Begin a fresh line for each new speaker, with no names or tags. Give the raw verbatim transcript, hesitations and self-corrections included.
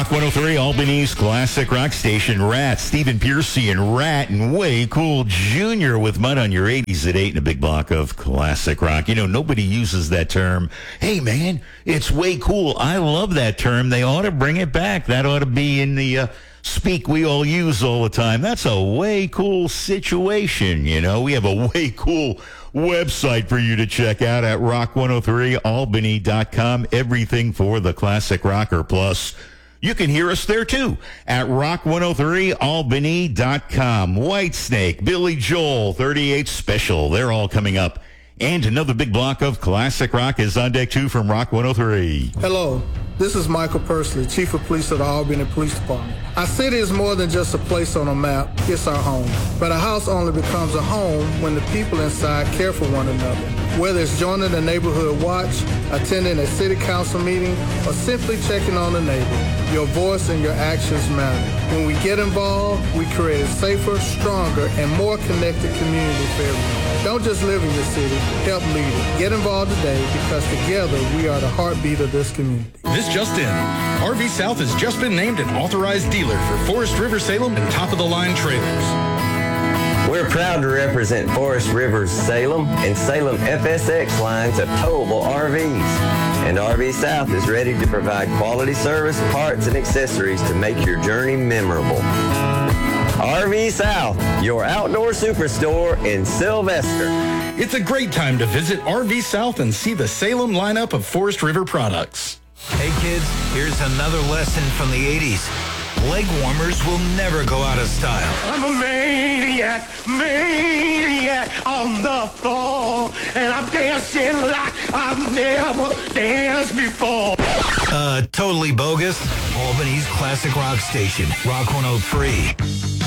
Rock one oh three, Albany's classic rock station. Rat, Stephen Piercy and Rat, and Way Cool Junior with Mud on your eighties at eight in a big block of classic rock. You know, nobody uses that term. Hey, man, it's way cool. I love that term. They ought to bring it back. That ought to be in the uh, speak we all use all the time. That's a way cool situation, you know. We have a way cool website for you to check out at rock one oh three albany dot com. Everything for the classic rocker. Plus, you can hear us there too at rock one oh three albany dot com. Whitesnake, Billy Joel, thirty-eight Special. They're all coming up. And another big block of classic rock is on deck too from Rock one oh three.
Hello, this is Michael Pursley, Chief of Police of the Albany Police Department. Our city is more than just a place on a map, it's our home. But a house only becomes a home when the people inside care for one another. Whether it's joining a neighborhood watch, attending a city council meeting, or simply checking on a neighbor, your voice and your actions matter. When we get involved, we create a safer, stronger, and more connected community for everyone. Don't just live in your city, help lead it. Get involved today because together we are the heartbeat of this community.
This just in. R V South has just been named an authorized dealer for Forest River Salem and top-of-the-line trailers.
We're proud to represent Forest River Salem and Salem F S X lines of towable R Vs. And R V South is ready to provide quality service, parts, and accessories to make your journey memorable. R V South, your outdoor superstore in Sylvester.
It's a great time to visit R V South and see the Salem lineup of Forest River products.
Hey kids, here's another lesson from the eighties. Leg warmers will never go out of style.
I'm a maniac, maniac on the floor, and I'm dancing like I've never danced before.
Uh, totally bogus. Albany's classic rock station, Rock one oh three.